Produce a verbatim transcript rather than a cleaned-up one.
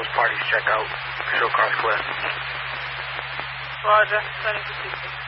those parties check out. Show car's clear. Roger, sending to Tuesday.